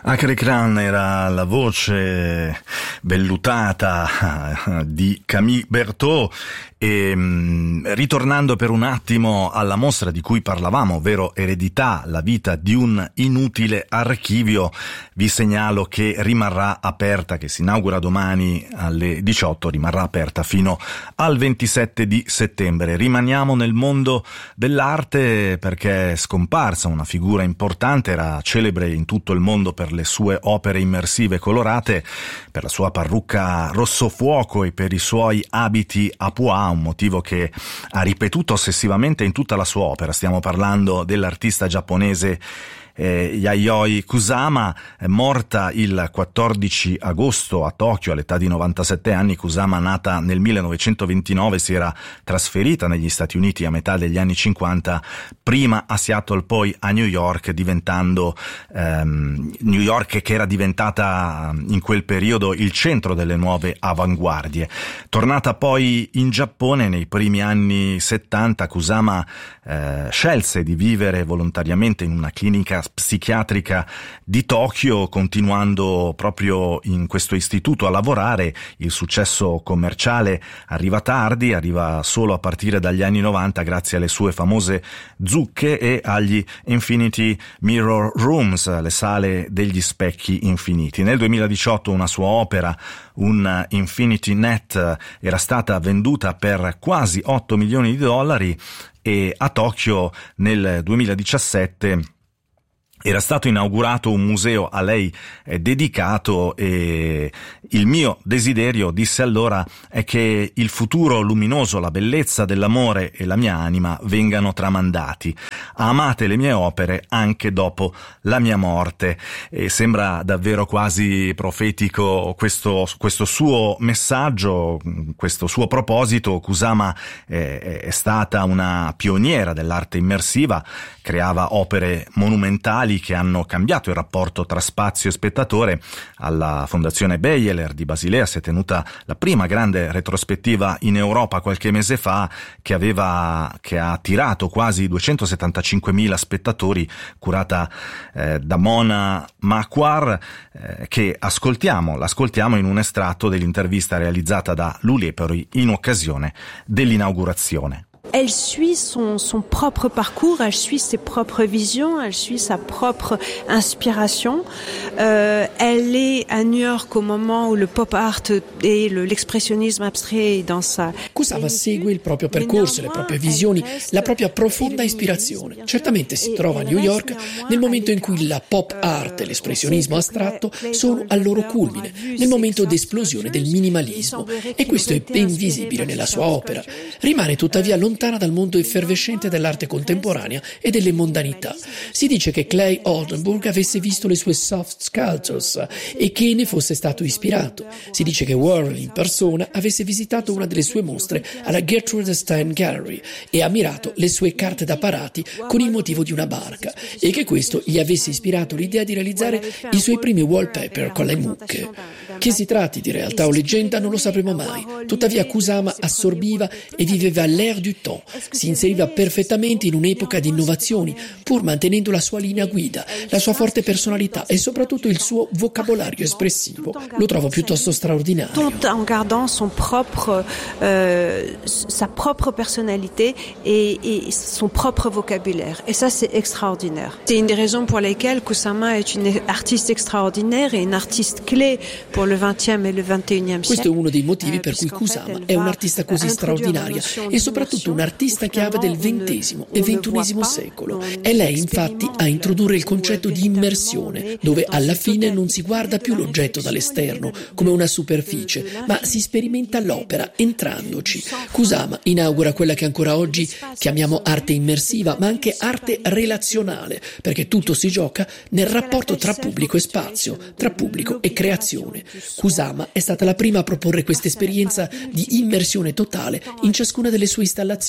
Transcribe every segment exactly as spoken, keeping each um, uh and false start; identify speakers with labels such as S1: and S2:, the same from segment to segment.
S1: Acre Cran era la voce vellutata di Camille Berthaud e mh, ritornando per un attimo alla mostra di cui parlavamo, ovvero Eredità, la vita di un inutile archivio, vi segnalo che rimarrà aperta, che si inaugura domani alle diciotto, rimarrà aperta fino al ventisette di settembre. Rimaniamo nel mondo dell'arte perché è scomparsa una figura importante, era celebre in tutto il mondo per le sue opere immersive colorate, per la sua parrucca rossofuoco e per i suoi abiti a pois, un motivo che ha ripetuto ossessivamente in tutta la sua opera. Stiamo parlando dell'artista giapponese Eh, Yayoi Kusama, eh, morta il quattordici agosto a Tokyo all'età di novantasette anni. Kusama, nata nel millenovecentoventinove, si era trasferita negli Stati Uniti a metà degli anni cinquanta, prima a Seattle, poi a New York, diventando ehm, New York che era diventata in quel periodo il centro delle nuove avanguardie. Tornata poi in Giappone nei primi anni settanta, Kusama eh, scelse di vivere volontariamente in una clinica psichiatrica di Tokyo, continuando proprio in questo istituto a lavorare. Il successo commerciale arriva tardi, arriva solo a partire dagli anni novanta grazie alle sue famose zucche e agli Infinity Mirror Rooms, le sale degli specchi infiniti. Nel duemiladiciotto una sua opera, un Infinity Net, era stata venduta per quasi otto milioni di dollari e a Tokyo nel duemiladiciassette era stato inaugurato un museo a lei eh, dedicato, e il mio desiderio, disse allora, è che il futuro luminoso, la bellezza dell'amore e la mia anima vengano tramandati. Amate le mie opere anche dopo la mia morte. E sembra davvero quasi profetico questo, questo suo messaggio, questo suo proposito. Kusama eh, è stata una pioniera dell'arte immersiva, creava opere monumentali che hanno cambiato il rapporto tra spazio e spettatore. Alla Fondazione Beyeler di Basilea si è tenuta la prima grande retrospettiva in Europa qualche mese fa, che aveva che ha attirato quasi duecentosettantacinquemila spettatori, curata eh, da Mona Makwar, eh, che ascoltiamo, l'ascoltiamo in un estratto dell'intervista realizzata da Lou Lepori in occasione dell'inaugurazione.
S2: Elle suit son, son propre parcours, elle suit ses propres visions, elle suit sa propre inspiration. Euh, elle est à New York au moment où le pop art et le, l'expressionnisme abstrait est dans sa...
S3: Kusama segue il proprio percorso, le proprie visioni, la propria profonda ispirazione. Certamente si trova a New York nel momento in cui la pop art e l'espressionismo astratto sono al loro culmine, nel momento d'esplosione del minimalismo, e questo è ben visibile nella sua opera. Rimane tuttavia lontana dal mondo effervescente dell'arte contemporanea e delle mondanità. Si dice che Clay Oldenburg avesse visto le sue soft sculptures e che ne fosse stato ispirato. Si dice che Warhol in persona avesse visitato una delle sue mostre alla Gertrude Stein Gallery e ammirato le sue carte da parati con il motivo di una barca, e che questo gli avesse ispirato l'idea di realizzare i suoi primi wallpaper con le mucche. Che si tratti di realtà o leggenda non lo sapremo mai. Tuttavia Kusama assorbiva e viveva l'air du temps. Si inseriva perfettamente in un'epoca di innovazioni, pur mantenendo la sua linea guida, la sua forte personalità e soprattutto il suo vocabolario espressivo. Lo trovo piuttosto straordinario.
S2: Tout en gardant son propre, euh, sa propre personnalité et, et son propre vocabulaire. Et ça, c'est extraordinaire. C'est une des raisons pour lesquelles Kusama est une artiste extraordinaire et une artiste clé pour le vingtième et le ventunesimo
S3: Questo è uno dei motivi per cui Kusama è un'artista così straordinaria e soprattutto un'artista chiave del ventesimo e ventunesimo secolo. È lei infatti a introdurre il concetto di immersione, dove alla fine non si guarda più l'oggetto dall'esterno come una superficie, ma si sperimenta l'opera entrandoci. Kusama inaugura quella che ancora oggi chiamiamo arte immersiva, ma anche arte relazionale, perché tutto si gioca nel rapporto tra pubblico e spazio, tra pubblico e creazione. Kusama è stata la prima a proporre questa esperienza di immersione totale in ciascuna delle sue installazioni.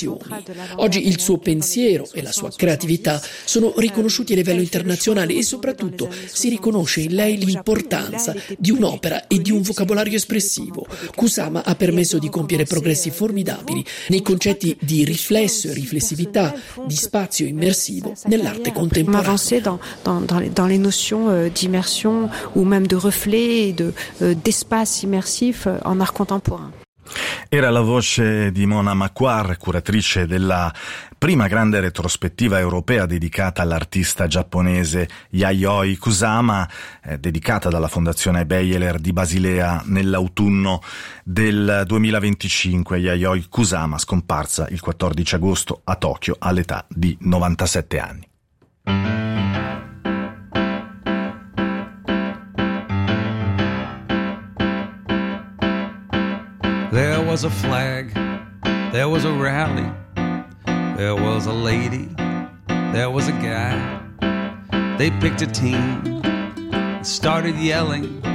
S3: innovazioni. Oggi il suo pensiero e la sua creatività sono riconosciuti a livello internazionale e soprattutto si riconosce in lei l'importanza di un'opera e di un vocabolario espressivo. Kusama ha permesso di compiere progressi formidabili nei concetti di riflesso e riflessività, di spazio immersivo nell'arte contemporanea.
S2: Avancer dans, dans, dans, dans les notions euh, d'immersion ou même de reflet et de, euh, d'espace immersif en art contemporain.
S1: Era la voce di Mona Makwar, curatrice della prima grande retrospettiva europea dedicata all'artista giapponese Yayoi Kusama, eh, dedicata dalla Fondazione Beyeler di Basilea nell'autunno del duemilaventicinque. Yayoi Kusama, scomparsa il quattordici agosto a Tokyo all'età di novantasette anni.
S4: There was a flag, there was a rally, there was a lady, there was a guy. They picked a team, started yelling,